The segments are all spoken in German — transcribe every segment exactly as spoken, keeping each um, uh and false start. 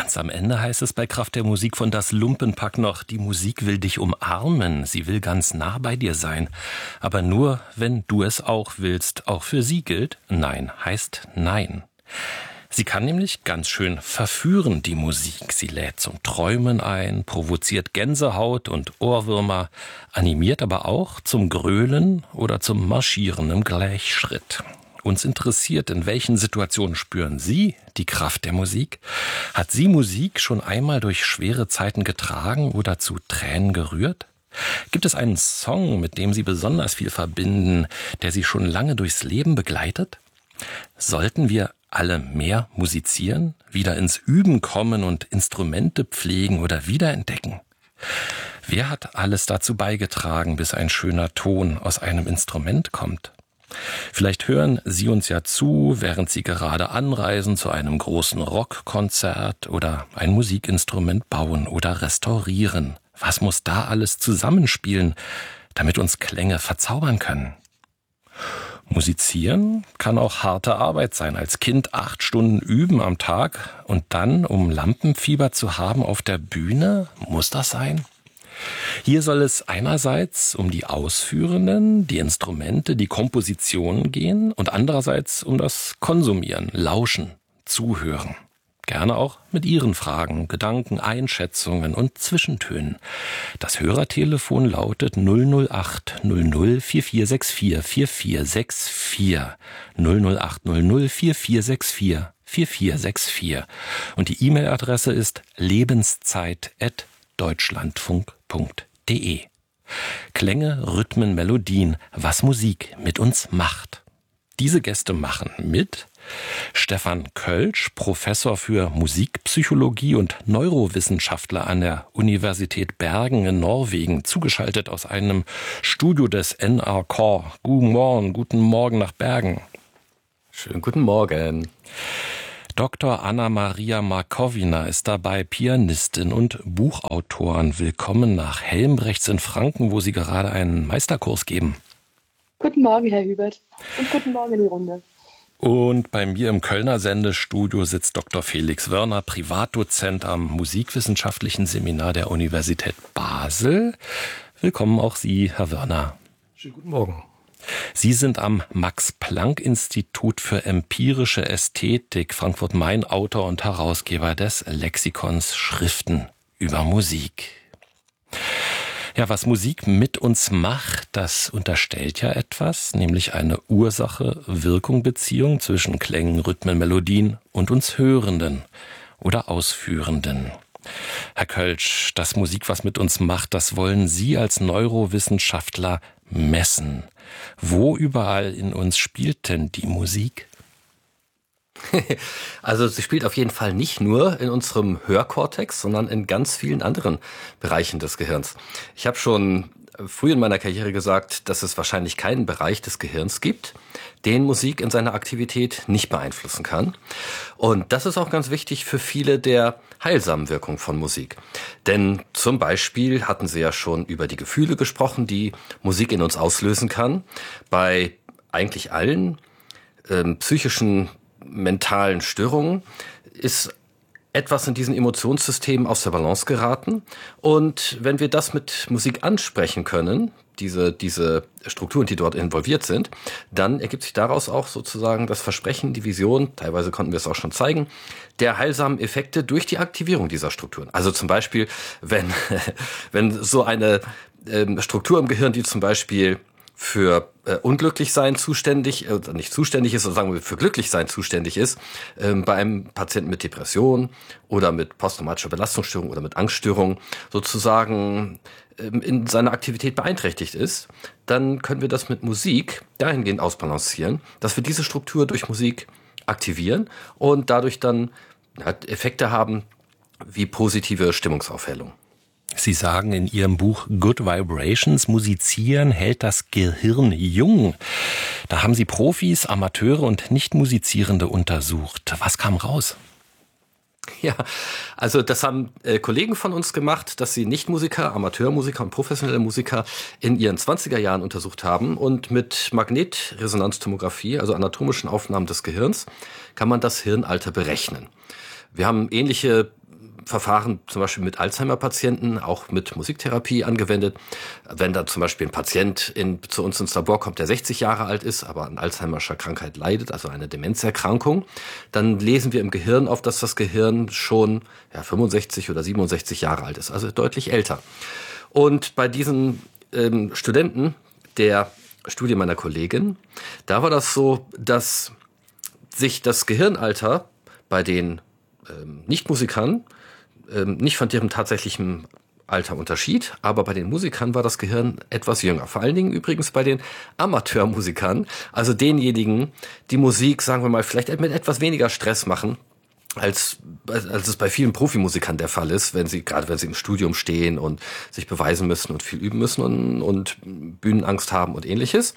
Ganz am Ende heißt es bei Kraft der Musik von Das Lumpenpack noch: Die Musik will dich umarmen, sie will ganz nah bei dir sein. Aber nur, wenn du es auch willst. Auch für sie gilt: Nein heißt Nein. Sie kann nämlich ganz schön verführen, die Musik. Sie lädt zum Träumen ein, provoziert Gänsehaut und Ohrwürmer, animiert aber auch zum Grölen oder zum Marschieren im Gleichschritt. Uns interessiert, in welchen Situationen spüren Sie die Kraft der Musik? Hat Sie Musik schon einmal durch schwere Zeiten getragen oder zu Tränen gerührt? Gibt es einen Song, mit dem Sie besonders viel verbinden, der Sie schon lange durchs Leben begleitet? Sollten wir alle mehr musizieren, wieder ins Üben kommen und Instrumente pflegen oder wiederentdecken? Wer hat alles dazu beigetragen, bis ein schöner Ton aus einem Instrument kommt? Vielleicht hören Sie uns ja zu, während Sie gerade anreisen zu einem großen Rockkonzert oder ein Musikinstrument bauen oder restaurieren. Was muss da alles zusammenspielen, damit uns Klänge verzaubern können? Musizieren kann auch harte Arbeit sein. Als Kind acht Stunden üben am Tag und dann, um Lampenfieber zu haben auf der Bühne, muss das sein? Hier soll es einerseits um die Ausführenden, die Instrumente, die Kompositionen gehen und andererseits um das Konsumieren, Lauschen, Zuhören. Gerne auch mit Ihren Fragen, Gedanken, Einschätzungen und Zwischentönen. Das Hörertelefon lautet null null acht null null vier vier sechs vier vier vier sechs vier null null acht null null vier vier sechs vier vier vier sechs vier und die E-Mail-Adresse ist lebenszeit at deutschlandfunk punkt de. Klänge, Rhythmen, Melodien, was Musik mit uns macht. Diese Gäste machen mit Stefan Kölsch, Professor für Musikpsychologie und Neurowissenschaftler an der Universität Bergen in Norwegen, zugeschaltet aus einem Studio des N R K. Guten Morgen, guten Morgen nach Bergen. Schönen guten Morgen. Doktor Anna-Maria Markowina ist dabei, Pianistin und Buchautorin. Willkommen nach Helmbrechts in Franken, wo Sie gerade einen Meisterkurs geben. Guten Morgen, Herr Hubert. Und guten Morgen in die Runde. Und bei mir im Kölner Sendestudio sitzt Doktor Felix Wörner, Privatdozent am Musikwissenschaftlichen Seminar der Universität Basel. Willkommen auch Sie, Herr Wörner. Schönen guten Morgen. Sie sind am Max-Planck-Institut für empirische Ästhetik Frankfurt-Main Autor und Herausgeber des Lexikons Schriften über Musik. Ja, was Musik mit uns macht, das unterstellt ja etwas, nämlich eine Ursache-Wirkung-Beziehung zwischen Klängen, Rhythmen, Melodien und uns Hörenden oder Ausführenden. Herr Kölsch, das Musik, was mit uns macht, das wollen Sie als Neurowissenschaftler messen. Wo überall in uns spielt denn die Musik? Also sie spielt auf jeden Fall nicht nur in unserem Hörkortex, sondern in ganz vielen anderen Bereichen des Gehirns. Ich habe schon früh in meiner Karriere gesagt, dass es wahrscheinlich keinen Bereich des Gehirns gibt, den Musik in seiner Aktivität nicht beeinflussen kann. Und das ist auch ganz wichtig für viele der heilsamen Wirkungen von Musik. Denn zum Beispiel hatten Sie ja schon über die Gefühle gesprochen, die Musik in uns auslösen kann. Bei eigentlich allen ähm, psychischen, mentalen Störungen ist etwas in diesen Emotionssystemen aus der Balance geraten. Und wenn wir das mit Musik ansprechen können, diese, diese Strukturen, die dort involviert sind, dann ergibt sich daraus auch sozusagen das Versprechen, die Vision, teilweise konnten wir es auch schon zeigen, der heilsamen Effekte durch die Aktivierung dieser Strukturen. Also zum Beispiel, wenn, wenn so eine ähm, Struktur im Gehirn, die zum Beispiel für äh, Unglücklichsein zuständig, äh, nicht zuständig ist, sondern sagen wir für Glücklichsein zuständig ist, ähm, bei einem Patienten mit Depression oder mit posttraumatischer Belastungsstörung oder mit Angststörung sozusagen ähm, in seiner Aktivität beeinträchtigt ist, dann können wir das mit Musik dahingehend ausbalancieren, dass wir diese Struktur durch Musik aktivieren und dadurch dann ja, Effekte haben wie positive Stimmungsaufhellung. Sie sagen in Ihrem Buch Good Vibrations, Musizieren hält das Gehirn jung. Da haben Sie Profis, Amateure und Nicht-Musizierende untersucht. Was kam raus? Ja, also das haben äh, Kollegen von uns gemacht, dass sie Nichtmusiker, Amateurmusiker und professionelle Musiker in ihren zwanziger Jahren untersucht haben. Und mit Magnetresonanztomographie, also anatomischen Aufnahmen des Gehirns, kann man das Hirnalter berechnen. Wir haben ähnliche Verfahren zum Beispiel mit Alzheimer-Patienten, auch mit Musiktherapie angewendet. Wenn da zum Beispiel ein Patient in, zu uns ins Labor kommt, der sechzig Jahre alt ist, aber an Alzheimerscher Krankheit leidet, also eine Demenzerkrankung, dann lesen wir im Gehirn auf, dass das Gehirn schon ja, fünfundsechzig oder siebenundsechzig Jahre alt ist, also deutlich älter. Und bei diesen ähm, Studenten der Studie meiner Kollegin, da war das so, dass sich das Gehirnalter bei den ähm, Nichtmusikern ähm, nicht von deren tatsächlichem Alter unterschied, aber bei den Musikern war das Gehirn etwas jünger. Vor allen Dingen übrigens bei den Amateurmusikern, also denjenigen, die Musik, sagen wir mal, vielleicht mit etwas weniger Stress machen, als als es bei vielen Profimusikern der Fall ist, wenn sie gerade wenn sie im Studium stehen und sich beweisen müssen und viel üben müssen und, und Bühnenangst haben und ähnliches.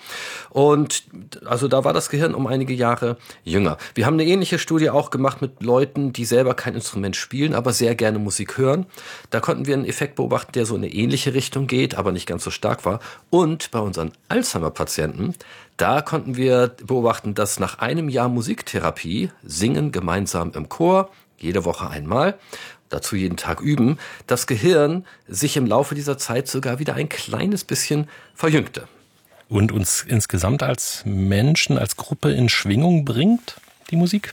Und also da war das Gehirn um einige Jahre jünger. Wir haben eine ähnliche Studie auch gemacht mit Leuten, die selber kein Instrument spielen, aber sehr gerne Musik hören. Da konnten wir einen Effekt beobachten, der so in eine ähnliche Richtung geht, aber nicht ganz so stark war. Und bei unseren Alzheimer-Patienten, da konnten wir beobachten, dass nach einem Jahr Musiktherapie, Singen gemeinsam im Chor, jede Woche einmal, dazu jeden Tag üben, das Gehirn sich im Laufe dieser Zeit sogar wieder ein kleines bisschen verjüngte. Und uns insgesamt als Menschen, als Gruppe in Schwingung bringt, die Musik?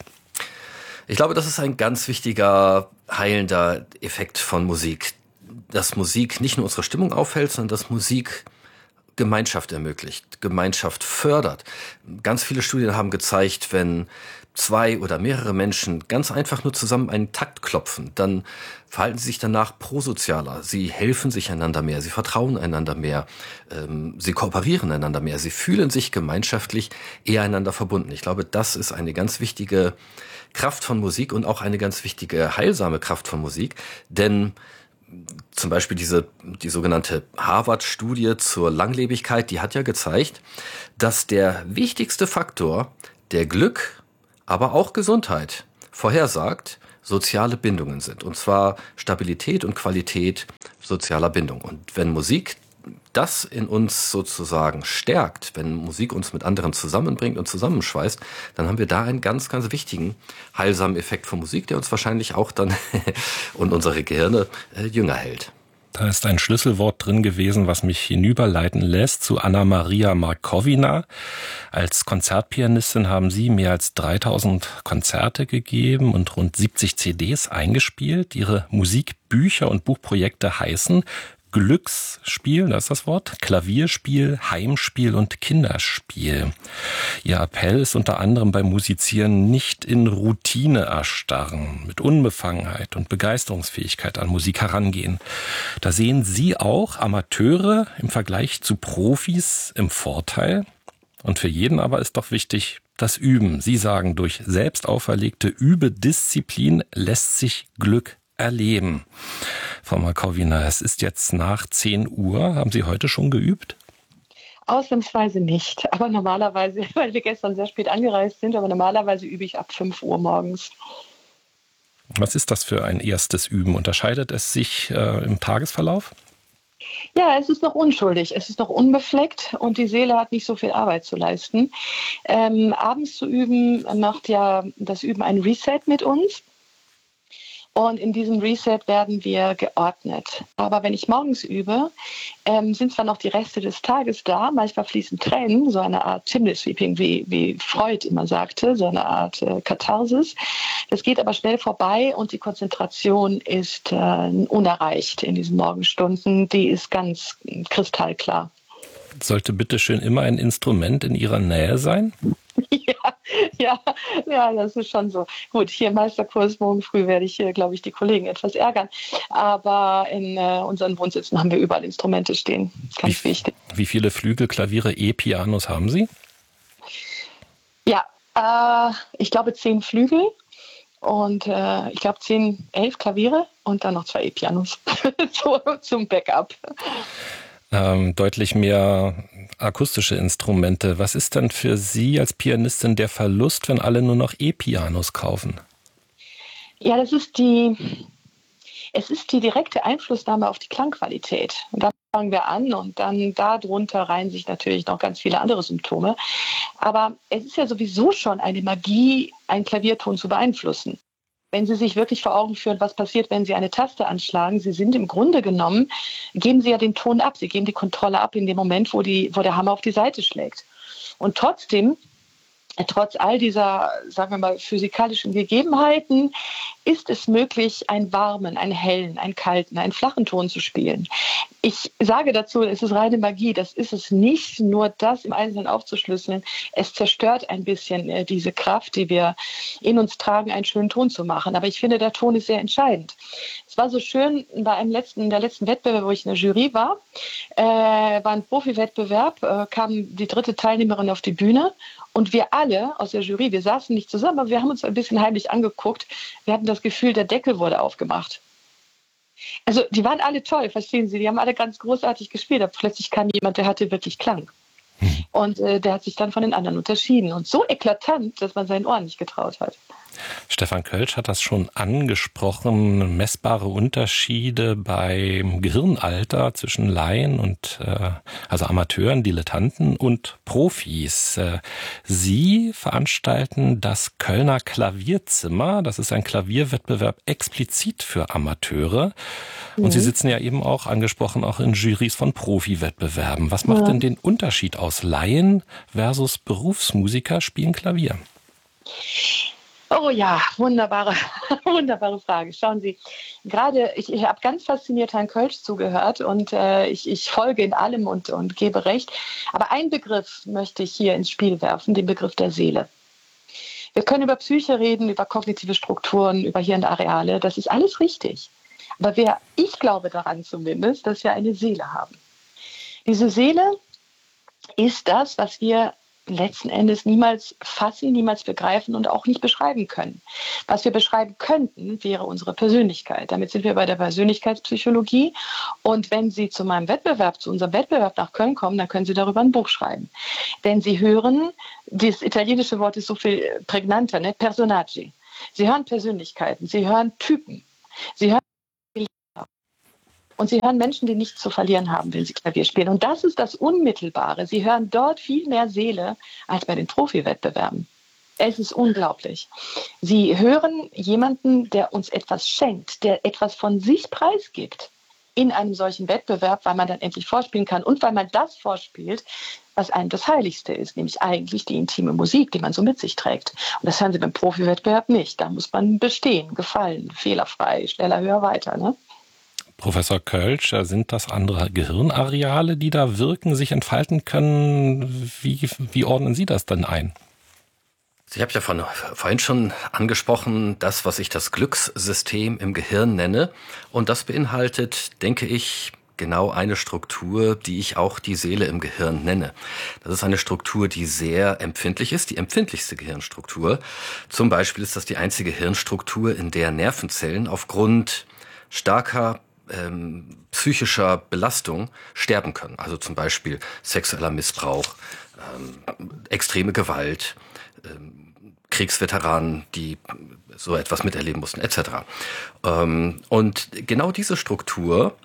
Ich glaube, das ist ein ganz wichtiger, heilender Effekt von Musik. Dass Musik nicht nur unsere Stimmung aufhält, sondern dass Musik Gemeinschaft ermöglicht, Gemeinschaft fördert. Ganz viele Studien haben gezeigt, wenn zwei oder mehrere Menschen ganz einfach nur zusammen einen Takt klopfen, dann verhalten sie sich danach prosozialer. Sie helfen sich einander mehr, sie vertrauen einander mehr, ähm, sie kooperieren einander mehr, sie fühlen sich gemeinschaftlich eher einander verbunden. Ich glaube, das ist eine ganz wichtige Kraft von Musik und auch eine ganz wichtige heilsame Kraft von Musik, denn zum Beispiel diese, die sogenannte Harvard-Studie zur Langlebigkeit, die hat ja gezeigt, dass der wichtigste Faktor, der Glück, aber auch Gesundheit vorhersagt, soziale Bindungen sind. Und zwar Stabilität und Qualität sozialer Bindung. Und wenn Musik das in uns sozusagen stärkt, wenn Musik uns mit anderen zusammenbringt und zusammenschweißt, dann haben wir da einen ganz, ganz wichtigen, heilsamen Effekt von Musik, der uns wahrscheinlich auch dann und unsere Gehirne äh, jünger hält. Da ist ein Schlüsselwort drin gewesen, was mich hinüberleiten lässt zu Anna-Maria Markowina. Als Konzertpianistin haben Sie mehr als dreitausend Konzerte gegeben und rund siebzig C Ds eingespielt. Ihre Musikbücher und Buchprojekte heißen Glücksspiel, das ist das Wort, Klavierspiel, Heimspiel und Kinderspiel. Ihr Appell ist unter anderem beim Musizieren nicht in Routine erstarren, mit Unbefangenheit und Begeisterungsfähigkeit an Musik herangehen. Da sehen Sie auch Amateure im Vergleich zu Profis im Vorteil. Und für jeden aber ist doch wichtig, das Üben. Sie sagen, durch selbst auferlegte Übedisziplin lässt sich Glück erleben. Frau Markowina, es ist jetzt nach zehn Uhr. Haben Sie heute schon geübt? Ausnahmsweise nicht. Aber normalerweise, weil wir gestern sehr spät angereist sind, aber normalerweise übe ich ab fünf Uhr morgens. Was ist das für ein erstes Üben? Unterscheidet es sich äh, im Tagesverlauf? Ja, es ist noch unschuldig, es ist noch unbefleckt und die Seele hat nicht so viel Arbeit zu leisten. Ähm, abends zu üben macht ja das Üben ein Reset mit uns. Und in diesem Reset werden wir geordnet. Aber wenn ich morgens übe, ähm, sind zwar noch die Reste des Tages da, manchmal fließen Tränen, so eine Art Chimney-Sweeping, wie, wie Freud immer sagte, so eine Art äh, Katharsis. Das geht aber schnell vorbei und die Konzentration ist äh, unerreicht in diesen Morgenstunden. Die ist ganz kristallklar. Sollte bitte schön immer ein Instrument in Ihrer Nähe sein? Ja, ja, ja, das ist schon so. Gut, hier im Meisterkurs morgen früh werde ich, glaube ich, die Kollegen etwas ärgern. Aber in äh, unseren Wohnsitzen haben wir überall Instrumente stehen. Ganz wie, wichtig. Wie viele Flügel, Klaviere, E-Pianos haben Sie? Ja, äh, ich glaube zehn Flügel und äh, ich glaube zehn, elf Klaviere und dann noch zwei E-Pianos so, zum Backup. Ähm, deutlich mehr akustische Instrumente. Was ist denn für Sie als Pianistin der Verlust, wenn alle nur noch E-Pianos kaufen? Ja, das ist die, es ist die direkte Einflussnahme auf die Klangqualität. Und da fangen wir an und dann darunter reihen sich natürlich noch ganz viele andere Symptome. Aber es ist ja sowieso schon eine Magie, einen Klavierton zu beeinflussen. wenn Sie sich wirklich vor Augen führen, was passiert, wenn Sie eine Taste anschlagen, Sie sind im Grunde genommen, geben Sie ja den Ton ab, Sie geben die Kontrolle ab in dem Moment, wo, die, wo der Hammer auf die Seite schlägt. Und trotzdem, trotz all dieser, sagen wir mal, physikalischen Gegebenheiten, ist es möglich, einen warmen, einen hellen, einen kalten, einen flachen Ton zu spielen. Ich sage dazu, es ist reine Magie, das ist es nicht, nur das im Einzelnen aufzuschlüsseln. Es zerstört ein bisschen äh, diese Kraft, die wir in uns tragen, einen schönen Ton zu machen. Aber ich finde, der Ton ist sehr entscheidend. Es war so schön, bei einem letzten, in der letzten Wettbewerb, wo ich in der Jury war, äh, war ein Profi-Wettbewerb, äh, kam die dritte Teilnehmerin auf die Bühne und wir alle aus der Jury, wir saßen nicht zusammen, aber wir haben uns ein bisschen heimlich angeguckt. Wir hatten das Gefühl, der Deckel wurde aufgemacht. Also die waren alle toll, verstehen Sie, die haben alle ganz großartig gespielt, aber plötzlich kam jemand, der hatte wirklich Klang. Und äh, der hat sich dann von den anderen unterschieden und so eklatant, dass man seinen Ohren nicht getraut hat. Stefan Kölsch hat das schon angesprochen, messbare Unterschiede beim Gehirnalter zwischen Laien und äh, also Amateuren, Dilettanten und Profis. Äh, Sie veranstalten das Kölner Klavierzimmer, das ist ein Klavierwettbewerb explizit für Amateure. Und mhm. Sie sitzen ja eben auch, angesprochen, auch in Jurys von Profi-Wettbewerben. Was macht ja. denn den Unterschied aus Laien versus Berufsmusiker spielen Klavier? Oh ja, wunderbare, wunderbare Frage. Schauen Sie, gerade ich, ich habe ganz fasziniert Herrn Kölsch zugehört und äh, ich, ich folge in allem und, und gebe recht. Aber einen Begriff möchte ich hier ins Spiel werfen, den Begriff der Seele. Wir können über Psyche reden, über kognitive Strukturen, über Hirnareale, das ist alles richtig. Aber wir, ich glaube daran zumindest, dass wir eine Seele haben. Diese Seele ist das, was wir letzten Endes niemals fassen, niemals begreifen und auch nicht beschreiben können. Was wir beschreiben könnten, wäre unsere Persönlichkeit. Damit sind wir bei der Persönlichkeitspsychologie. Und wenn Sie zu meinem Wettbewerb, zu unserem Wettbewerb nach Köln kommen, dann können Sie darüber ein Buch schreiben. Denn Sie hören, das italienische Wort ist so viel prägnanter, ne? Personaggi. Sie hören Persönlichkeiten, Sie hören Typen, Sie hören Und Sie hören Menschen, die nichts zu verlieren haben, wenn sie Klavier spielen. Und das ist das Unmittelbare. Sie hören dort viel mehr Seele als bei den Profi-Wettbewerben. Es ist unglaublich. Sie hören jemanden, der uns etwas schenkt, der etwas von sich preisgibt in einem solchen Wettbewerb, weil man dann endlich vorspielen kann und weil man das vorspielt, was einem das Heiligste ist, nämlich eigentlich die intime Musik, die man so mit sich trägt. Und das hören Sie beim Profi-Wettbewerb nicht. Da muss man bestehen, gefallen, fehlerfrei, schneller, höher, weiter, ne? Professor Kölsch, sind das andere Gehirnareale, die da wirken, sich entfalten können? Wie, wie ordnen Sie das denn ein? Ich habe ja von, vorhin schon angesprochen, das, was ich das Glückssystem im Gehirn nenne. Und das beinhaltet, denke ich, genau eine Struktur, die ich auch die Seele im Gehirn nenne. Das ist eine Struktur, die sehr empfindlich ist, die empfindlichste Gehirnstruktur. Zum Beispiel ist das die einzige Hirnstruktur, in der Nervenzellen aufgrund starker Ähm, psychischer Belastung sterben können. Also zum Beispiel sexueller Missbrauch, ähm, extreme Gewalt, ähm, Kriegsveteranen, die so etwas miterleben mussten, et cetera. Ähm, und genau diese Struktur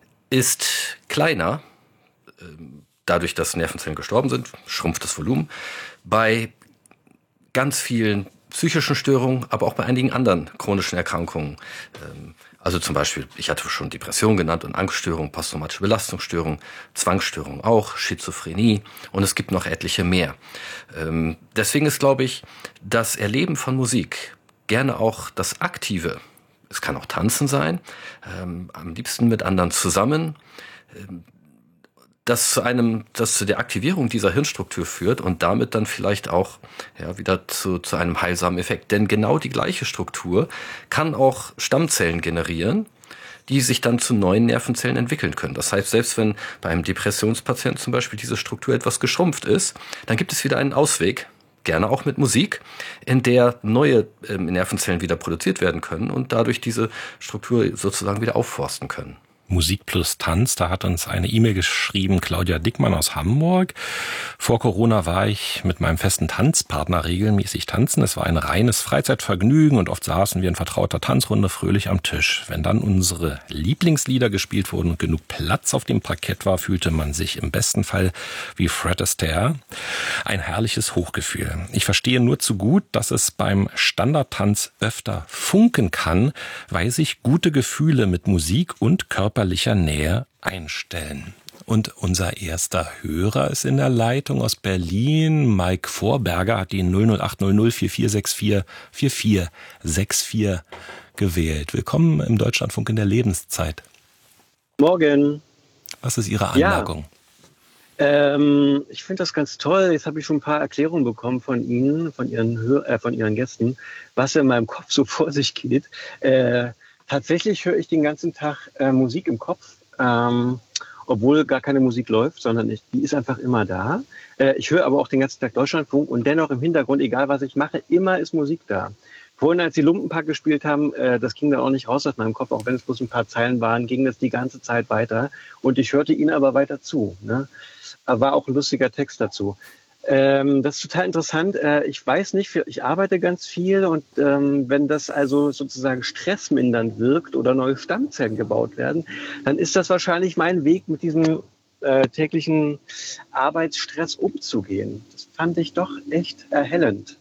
ist kleiner, ähm, dadurch, dass Nervenzellen gestorben sind, schrumpft das Volumen, bei ganz vielen psychischen Störungen, aber auch bei einigen anderen chronischen Erkrankungen. Ähm, Also zum Beispiel, ich hatte schon Depression genannt und Angststörung, posttraumatische Belastungsstörung, Zwangsstörung auch, Schizophrenie und es gibt noch etliche mehr. Ähm, deswegen ist, glaube ich, das Erleben von Musik, gerne auch das Aktive, es kann auch Tanzen sein, ähm, am liebsten mit anderen zusammen, ähm, das zu einem, das zu der Aktivierung dieser Hirnstruktur führt und damit dann vielleicht auch ja wieder zu, zu einem heilsamen Effekt. Denn genau die gleiche Struktur kann auch Stammzellen generieren, die sich dann zu neuen Nervenzellen entwickeln können. Das heißt, selbst wenn bei einem Depressionspatienten zum Beispiel diese Struktur etwas geschrumpft ist, dann gibt es wieder einen Ausweg, gerne auch mit Musik, in der neue ähm, Nervenzellen wieder produziert werden können und dadurch diese Struktur sozusagen wieder aufforsten können. Musik plus Tanz. Da hat uns eine E-Mail geschrieben, Claudia Dickmann aus Hamburg. Vor Corona war ich mit meinem festen Tanzpartner regelmäßig tanzen. Es war ein reines Freizeitvergnügen und oft saßen wir in vertrauter Tanzrunde fröhlich am Tisch. Wenn dann unsere Lieblingslieder gespielt wurden und genug Platz auf dem Parkett war, fühlte man sich im besten Fall wie Fred Astaire. Ein herrliches Hochgefühl. Ich verstehe nur zu gut, dass es beim Standardtanz öfter funken kann, weil sich gute Gefühle mit Musik und körperlicher Nähe einstellen. Und unser erster Hörer ist in der Leitung aus Berlin. Mike Vorberger hat die null null acht null null vier vier sechs vier vier vier sechs vier gewählt. Willkommen im Deutschlandfunk in der Lebenszeit. Morgen. Was ist Ihre Anmerkung? Ja, ähm, ich finde das ganz toll. Jetzt habe ich schon ein paar Erklärungen bekommen von Ihnen, von Ihren, Hör- äh, von Ihren Gästen, was in meinem Kopf so vor sich geht. Äh, tatsächlich höre ich den ganzen Tag äh, Musik im Kopf. Ähm, obwohl gar keine Musik läuft, sondern ich, die ist einfach immer da. Äh, ich höre aber auch den ganzen Tag Deutschlandfunk und dennoch im Hintergrund, egal was ich mache, immer ist Musik da. Vorhin, als die Lumpenpack gespielt haben, äh, das ging dann auch nicht raus aus meinem Kopf, auch wenn es bloß ein paar Zeilen waren, ging das die ganze Zeit weiter und ich hörte ihnen aber weiter zu. Ne? War auch ein lustiger Text dazu. Ähm, das ist total interessant. Äh, ich weiß nicht, ich arbeite ganz viel und ähm, wenn das also sozusagen stressmindernd wirkt oder neue Stammzellen gebaut werden, dann ist das wahrscheinlich mein Weg, mit diesem äh, täglichen Arbeitsstress umzugehen. Das fand ich doch echt erhellend.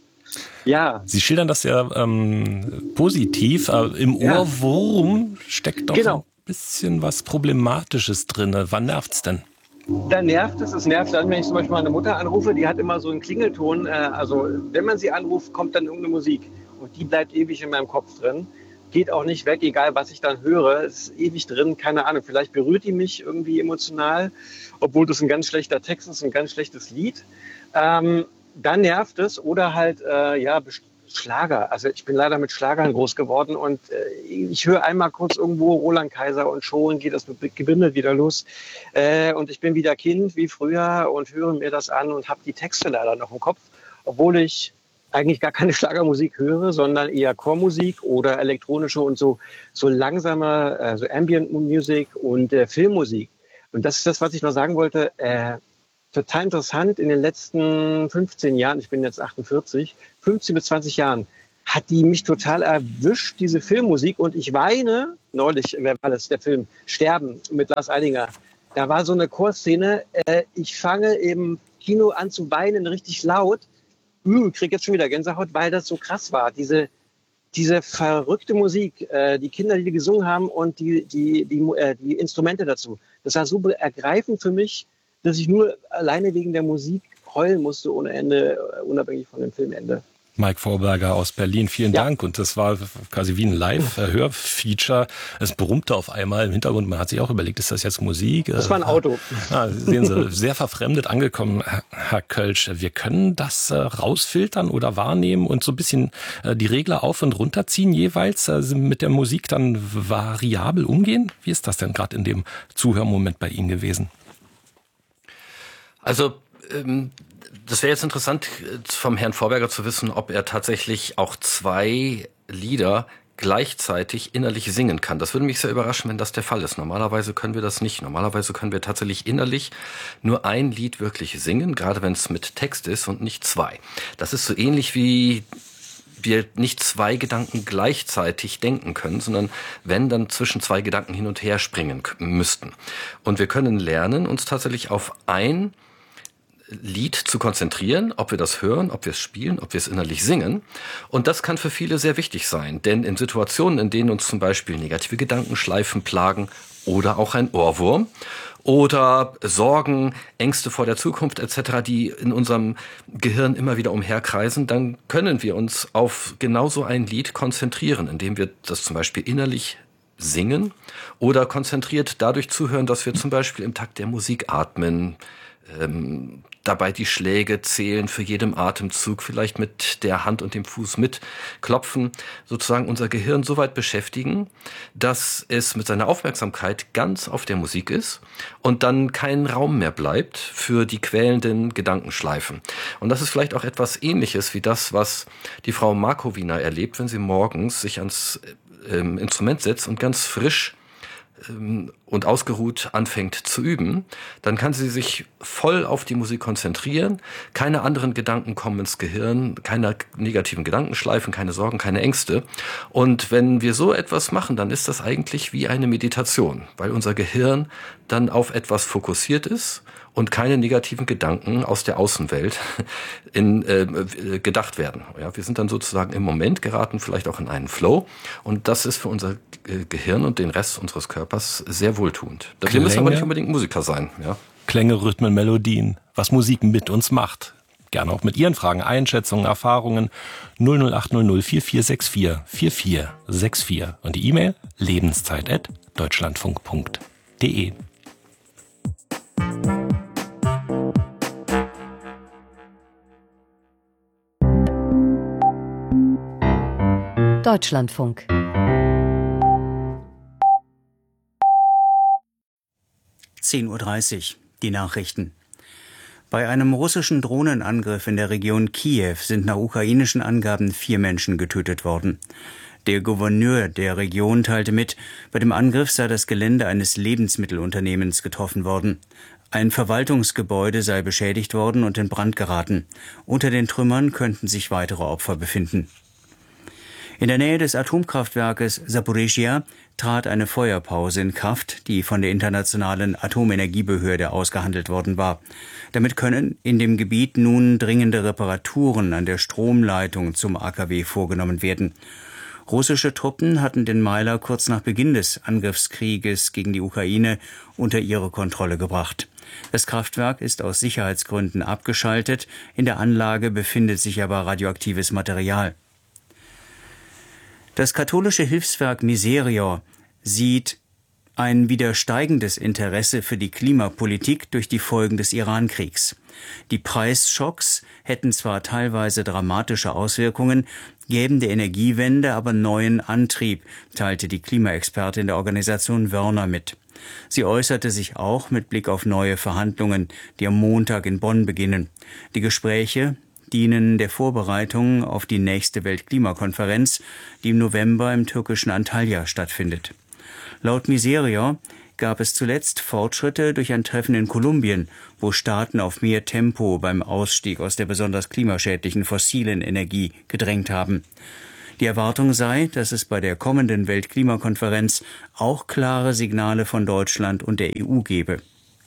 Ja. Sie schildern das ja ähm, positiv. Äh, Im Ja. Ohrwurm steckt doch Genau. ein bisschen was Problematisches drin. Wann nervt's denn? Da nervt es. Es nervt dann, wenn ich zum Beispiel meine Mutter anrufe, die hat immer so einen Klingelton. Äh, also wenn man sie anruft, kommt dann irgendeine Musik. Und die bleibt ewig in meinem Kopf drin. Geht auch nicht weg, egal was ich dann höre. Es ist ewig drin, keine Ahnung. Vielleicht berührt die mich irgendwie emotional, obwohl das ein ganz schlechter Text ist, ein ganz schlechtes Lied. Ähm, dann nervt es. Oder halt, äh, ja, best- Schlager. Also ich bin leider mit Schlagern groß geworden und äh, ich höre einmal kurz irgendwo Roland Kaiser und schon geht das mit Gebimmel wieder los. Äh, und ich bin wieder Kind wie früher und höre mir das an und habe die Texte leider noch im Kopf, obwohl ich eigentlich gar keine Schlagermusik höre, sondern eher Chormusik oder elektronische und so, so langsame, äh, so Ambient Music und äh, Filmmusik. Und das ist das, was ich noch sagen wollte. Äh, total interessant, in den letzten fünfzehn Jahren, ich bin jetzt achtundvierzig, fünfzehn bis zwanzig Jahren, hat die mich total erwischt, diese Filmmusik. Und ich weine, neulich, wer war das, der Film Sterben mit Lars Eidinger. Da war so eine Chorszene, äh, ich fange im Kino an zu weinen, richtig laut. Ich kriege jetzt schon wieder Gänsehaut, weil das so krass war. Diese, diese verrückte Musik, äh, die Kinder, die gesungen haben und die, die, die, äh, die Instrumente dazu. Das war so ergreifend für mich, dass ich nur alleine wegen der Musik heulen musste ohne Ende, unabhängig von dem Filmende. Mike Vorberger aus Berlin, vielen Ja. Dank. Und das war quasi wie ein Live-Hörfeature. Es brummte auf einmal im Hintergrund. Man hat sich auch überlegt, ist das jetzt Musik? Das war ein Auto. Ja, sehen Sie, sehr verfremdet angekommen, Herr Kölsch. Wir können das äh, rausfiltern oder wahrnehmen und so ein bisschen äh, die Regler auf und runterziehen jeweils, äh, mit der Musik dann variabel umgehen. Wie ist das denn gerade in dem Zuhörmoment bei Ihnen gewesen? Also, ähm, das wäre jetzt interessant vom Herrn Vorberger zu wissen, ob er tatsächlich auch zwei Lieder gleichzeitig innerlich singen kann. Das würde mich sehr überraschen, wenn das der Fall ist. Normalerweise können wir das nicht. Normalerweise können wir tatsächlich innerlich nur ein Lied wirklich singen, gerade wenn es mit Text ist und nicht zwei. Das ist so ähnlich wie wir nicht zwei Gedanken gleichzeitig denken können, sondern wenn, dann zwischen zwei Gedanken hin und her springen k- müssten. Und wir können lernen, uns tatsächlich auf ein Lied zu konzentrieren, ob wir das hören, ob wir es spielen, ob wir es innerlich singen. Und das kann für viele sehr wichtig sein, denn in Situationen, in denen uns zum Beispiel negative Gedankenschleifen plagen oder auch ein Ohrwurm oder Sorgen, Ängste vor der Zukunft et cetera, die in unserem Gehirn immer wieder umherkreisen, dann können wir uns auf genau so ein Lied konzentrieren, indem wir das zum Beispiel innerlich singen oder konzentriert dadurch zuhören, dass wir zum Beispiel im Takt der Musik atmen, ähm, dabei die Schläge zählen für jedem Atemzug, vielleicht mit der Hand und dem Fuß mitklopfen, sozusagen unser Gehirn so weit beschäftigen, dass es mit seiner Aufmerksamkeit ganz auf der Musik ist und dann kein Raum mehr bleibt für die quälenden Gedankenschleifen. Und das ist vielleicht auch etwas Ähnliches wie das, was die Frau Markowiner erlebt, wenn sie morgens sich ans ähm, Instrument setzt und ganz frisch ähm, und ausgeruht anfängt zu üben, dann kann sie sich voll auf die Musik konzentrieren. Keine anderen Gedanken kommen ins Gehirn, keine negativen Gedankenschleifen, keine Sorgen, keine Ängste. Und wenn wir so etwas machen, dann ist das eigentlich wie eine Meditation, weil unser Gehirn dann auf etwas fokussiert ist und keine negativen Gedanken aus der Außenwelt in, äh, gedacht werden. Ja, wir sind dann sozusagen im Moment, geraten vielleicht auch in einen Flow, und das ist für unser Gehirn und den Rest unseres Körpers sehr wohltuend. Wir Klänge, müssen aber nicht unbedingt Musiker sein. Ja. Klänge, Rhythmen, Melodien, was Musik mit uns macht. Gerne auch mit Ihren Fragen, Einschätzungen, Erfahrungen. null null acht null null vier vier sechs vier vier vier sechs vier und die E-Mail lebenszeit at deutschlandfunk punkt de. Deutschlandfunk. zehn Uhr dreißig, die Nachrichten. Bei einem russischen Drohnenangriff in der Region Kiew sind nach ukrainischen Angaben vier Menschen getötet worden. Der Gouverneur der Region teilte mit, bei dem Angriff sei das Gelände eines Lebensmittelunternehmens getroffen worden. Ein Verwaltungsgebäude sei beschädigt worden und in Brand geraten. Unter den Trümmern könnten sich weitere Opfer befinden. In der Nähe des Atomkraftwerkes Saporischschja trat eine Feuerpause in Kraft, die von der Internationalen Atomenergiebehörde ausgehandelt worden war. Damit können in dem Gebiet nun dringende Reparaturen an der Stromleitung zum A K W vorgenommen werden. Russische Truppen hatten den Meiler kurz nach Beginn des Angriffskrieges gegen die Ukraine unter ihre Kontrolle gebracht. Das Kraftwerk ist aus Sicherheitsgründen abgeschaltet, in der Anlage befindet sich aber radioaktives Material. Das katholische Hilfswerk Miserior sieht ein wieder steigendes Interesse für die Klimapolitik durch die Folgen des Iran-Kriegs. Die Preisschocks hätten zwar teilweise dramatische Auswirkungen, gäben der Energiewende aber neuen Antrieb, teilte die Klimaexpertin der Organisation Wörner mit. Sie äußerte sich auch mit Blick auf neue Verhandlungen, die am Montag in Bonn beginnen. Die Gespräche dienen der Vorbereitung auf die nächste Weltklimakonferenz, die im November im türkischen Antalya stattfindet. Laut Miserior gab es zuletzt Fortschritte durch ein Treffen in Kolumbien, wo Staaten auf mehr Tempo beim Ausstieg aus der besonders klimaschädlichen fossilen Energie gedrängt haben. Die Erwartung sei, dass es bei der kommenden Weltklimakonferenz auch klare Signale von Deutschland und der E U gebe.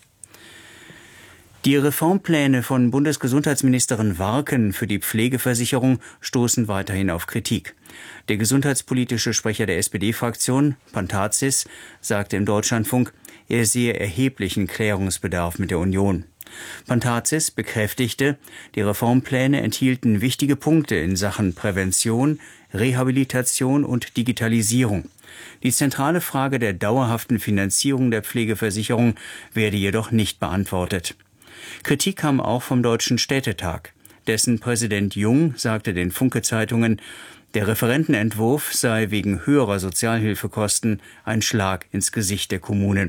Die Reformpläne von Bundesgesundheitsministerin Warken für die Pflegeversicherung stoßen weiterhin auf Kritik. Der gesundheitspolitische Sprecher der S P D-Fraktion, Pantazis, sagte im Deutschlandfunk, er sehe erheblichen Klärungsbedarf mit der Union. Pantazis bekräftigte, die Reformpläne enthielten wichtige Punkte in Sachen Prävention, Rehabilitation und Digitalisierung. Die zentrale Frage der dauerhaften Finanzierung der Pflegeversicherung werde jedoch nicht beantwortet. Kritik kam auch vom Deutschen Städtetag. Dessen Präsident Jung sagte den Funke-Zeitungen, der Referentenentwurf sei wegen höherer Sozialhilfekosten ein Schlag ins Gesicht der Kommunen.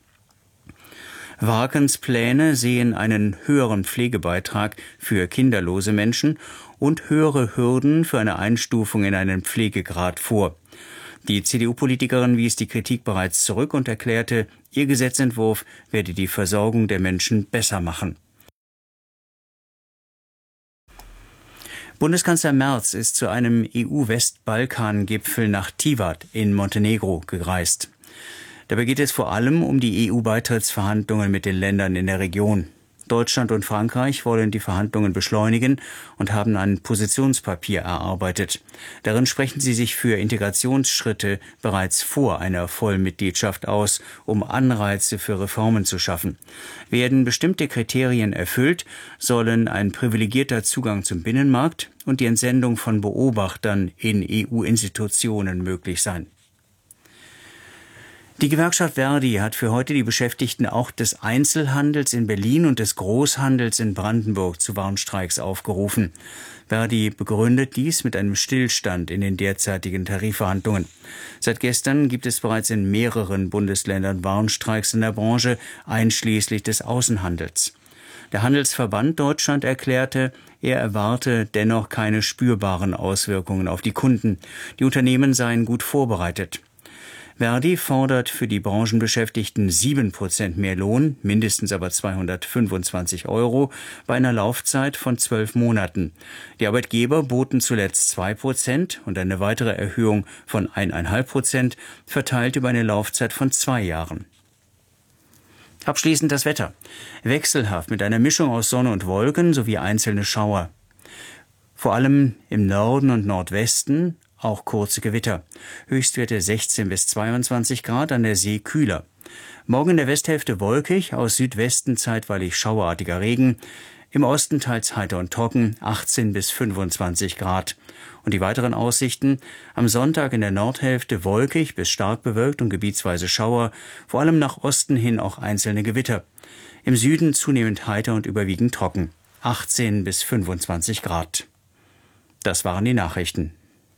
Warkens Pläne sehen einen höheren Pflegebeitrag für kinderlose Menschen und höhere Hürden für eine Einstufung in einen Pflegegrad vor. Die C D U-Politikerin wies die Kritik bereits zurück und erklärte, ihr Gesetzentwurf werde die Versorgung der Menschen besser machen. Bundeskanzler Merz ist zu einem E U-Westbalkan-Gipfel nach Tivat in Montenegro gereist. Dabei geht es vor allem um die E U-Beitrittsverhandlungen mit den Ländern in der Region. Deutschland und Frankreich wollen die Verhandlungen beschleunigen und haben ein Positionspapier erarbeitet. Darin sprechen sie sich für Integrationsschritte bereits vor einer Vollmitgliedschaft aus, um Anreize für Reformen zu schaffen. Werden bestimmte Kriterien erfüllt, sollen ein privilegierter Zugang zum Binnenmarkt und die Entsendung von Beobachtern in E U-Institutionen möglich sein. Die Gewerkschaft Verdi hat für heute die Beschäftigten auch des Einzelhandels in Berlin und des Großhandels in Brandenburg zu Warnstreiks aufgerufen. Verdi begründet dies mit einem Stillstand in den derzeitigen Tarifverhandlungen. Seit gestern gibt es bereits in mehreren Bundesländern Warnstreiks in der Branche, einschließlich des Außenhandels. Der Handelsverband Deutschland erklärte, er erwarte dennoch keine spürbaren Auswirkungen auf die Kunden. Die Unternehmen seien gut vorbereitet. Verdi fordert für die Branchenbeschäftigten sieben Prozent mehr Lohn, mindestens aber zweihundertfünfundzwanzig Euro, bei einer Laufzeit von zwölf Monaten. Die Arbeitgeber boten zuletzt zwei Prozent und eine weitere Erhöhung von eins Komma fünf Prozent, verteilt über eine Laufzeit von zwei Jahren. Abschließend das Wetter. Wechselhaft mit einer Mischung aus Sonne und Wolken sowie einzelne Schauer. Vor allem im Norden und Nordwesten auch kurze Gewitter. Höchstwerte sechzehn bis zweiundzwanzig Grad, an der See kühler. Morgen in der Westhälfte wolkig, aus Südwesten zeitweilig schauerartiger Regen. Im Osten teils heiter und trocken, achtzehn bis fünfundzwanzig Grad. Und die weiteren Aussichten: am Sonntag in der Nordhälfte wolkig bis stark bewölkt und gebietsweise Schauer, vor allem nach Osten hin auch einzelne Gewitter. Im Süden zunehmend heiter und überwiegend trocken, achtzehn bis fünfundzwanzig Grad. Das waren die Nachrichten.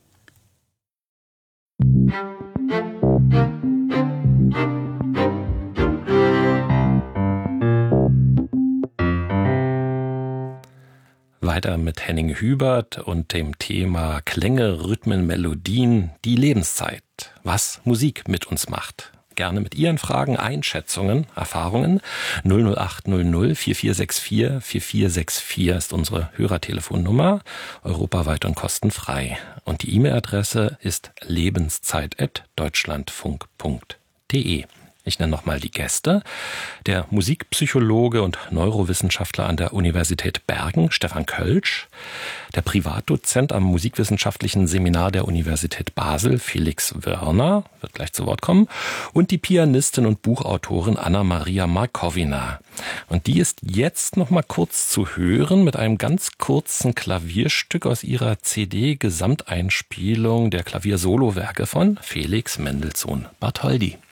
Weiter mit Henning Hubert und dem Thema Klänge, Rhythmen, Melodien, die Lebenszeit. Was Musik mit uns macht. Gerne mit Ihren Fragen, Einschätzungen, Erfahrungen. null null acht null null vier vier sechs vier vier vier sechs vier ist unsere Hörertelefonnummer, europaweit und kostenfrei. Und die E-Mail-Adresse ist lebenszeit at deutschlandfunk punkt de. Ich nenne nochmal die Gäste. Der Musikpsychologe und Neurowissenschaftler an der Universität Bergen, Stefan Kölsch. Der Privatdozent am Musikwissenschaftlichen Seminar der Universität Basel, Felix Wörner, wird gleich zu Wort kommen. Und die Pianistin und Buchautorin Anna-Maria Markowina. Und die ist jetzt nochmal kurz zu hören mit einem ganz kurzen Klavierstück aus ihrer C D-Gesamteinspielung der Klaviersolowerke von Felix Mendelssohn Bartholdy.